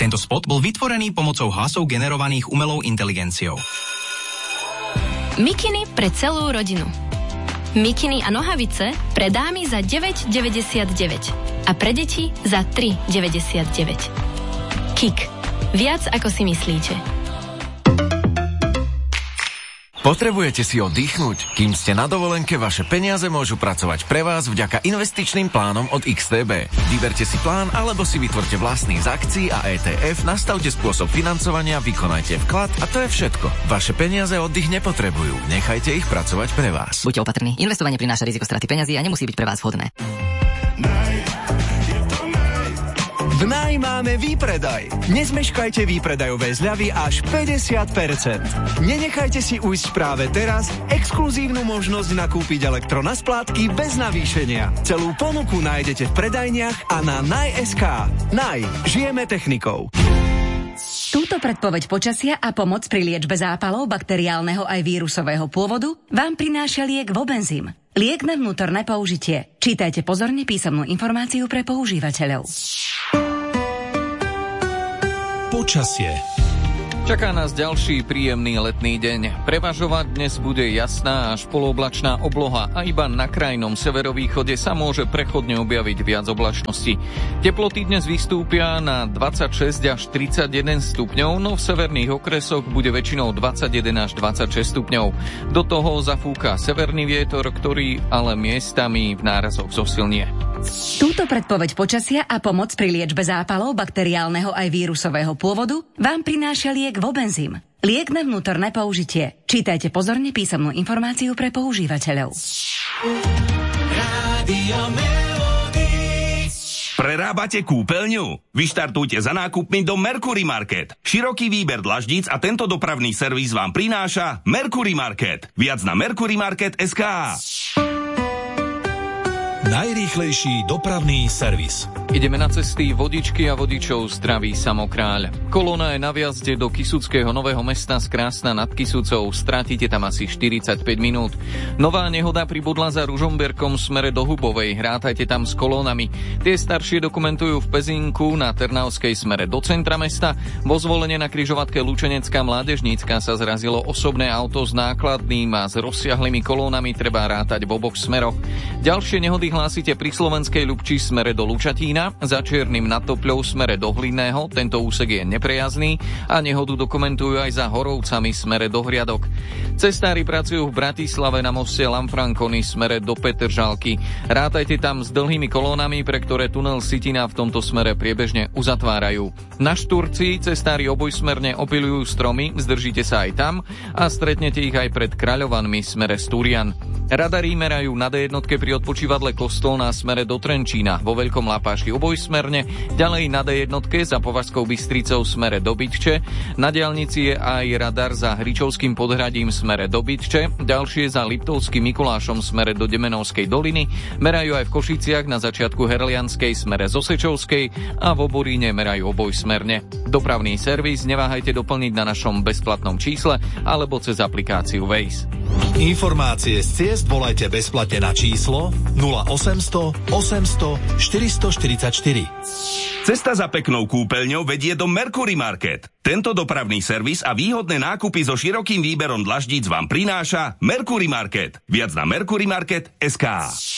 Tento spot bol vytvorený pomocou hlasov generovaných umelou inteligenciou. Mikiny pre celú rodinu. Mikiny a nohavice pre dámy za 9,99 a pre deti za 3,99. Kik. Viac ako si myslíte. Potrebujete si oddychnúť? Kým ste na dovolenke, vaše peniaze môžu pracovať pre vás vďaka investičným plánom od XTB. Vyberte si plán, alebo si vytvorte vlastný z akcií a ETF, nastavte spôsob financovania, vykonajte vklad a to je všetko. Vaše peniaze oddych nepotrebujú. Nechajte ich pracovať pre vás. Buďte opatrní. Investovanie prináša riziko straty peňazí a nemusí byť pre vás vhodné. V Naj máme výpredaj. Nezmeškajte výpredajové zľavy až 50%. Nenechajte si ujsť práve teraz exkluzívnu možnosť nakúpiť elektro na splátky bez navýšenia. Celú ponuku nájdete v predajniach a na Naj.sk. Naj. Žijeme technikou. Túto predpoveď počasia a pomoc pri liečbe zápalov bakteriálneho aj vírusového pôvodu vám prináša liek Vobenzym. Liek na vnútorné použitie. Čítajte pozorne písomnú informáciu pre používateľov. Počasie. Čaká nás ďalší príjemný letný deň. Prevažovať dnes bude jasná až poloblačná obloha a iba na krajnom severovýchode sa môže prechodne objaviť viac oblačností. Teploty dnes vystúpia na 26 až 31 stupňov, no v severných okresoch bude väčšinou 21 až 26 stupňov. Do toho zafúka severný vietor, ktorý ale miestami v nárazoch zosilnie. Túto predpoveď počasia a pomoc pri liečbe zápalov bakteriálneho aj vírusového pôvodu vám prináša liek Vobenzym. Liek na vnútorné použitie. Čítajte pozorne písomnú informáciu pre používateľov. Prerábate kúpeľňu? Vyštartujte za nákupmi do Mercury Market. Široký výber dlaždíc a tento dopravný servis vám prináša Mercury Market. Viac na mercurymarket.sk. Najrýchlejší dopravný servis. Ideme na cesty vodičky a vodičov, zdraví Samokráľ. Kolóna je na vjazde do Kisuckého Nového Mesta z Krásna nad Kisucou. Strátite tam asi 45 minút. Nová nehoda pribudla za Ružomberkom v smere do Hubovej. Hrátajte tam s kolónami. Tie staršie dokumentujú v Pezinku na Trnavskej smere do centra mesta. Vo Zvolene na križovatke Lučenecká Mládežnícka sa zrazilo osobné auto s nákladným a s rozsiahlými kolónami. Treba rátať v oboch smeroch. Ďalšie nehody hlásite pri Slovenskej Ľubči smere do Lučatína, za Čiernym nad Topľou smere do Hlinného, tento úsek je neprejazný a nehodu dokumentujú aj za Horovcami smere do Hriadok. Cestári pracujú v Bratislave na moste Lanfranconi smere do Petržalky. Rátajte tam s dlhými kolónami, pre ktoré tunel Sitina v tomto smere priebežne uzatvárajú. Na Štúrci cestári obojsmerne opiľujú stromy, zdržíte sa aj tam a stretnete ich aj pred Kráľovanmi smere Stúrian. Radari merajú na D1 pri odpočívadle Kostol na smere do Trenčína, vo Veľkom Lapáši obojsmerne, ďalej na D1 za Považskou Bystricou smere do Bytče, na diaľnici je aj radar za Hričovským podhradím smere do Bytče, ďalšie za Liptovským Mikulášom smere do Demenovskej doliny, merajú aj v Košiciach na začiatku Herlianskej smere z Osečovskej a v Oboríne merajú obojsmerne. Dopravný servis neváhajte doplniť na našom bezplatnom čísle alebo cez aplikáciu Waze. Informácie z ciest volajte bezplatne na číslo 0800 800 444. Cesta za peknou kúpeľňou vedie do Mercury Market. Tento dopravný servis a výhodné nákupy so širokým výberom dlaždíc vám prináša Mercury Market. Viac na mercurymarket.sk.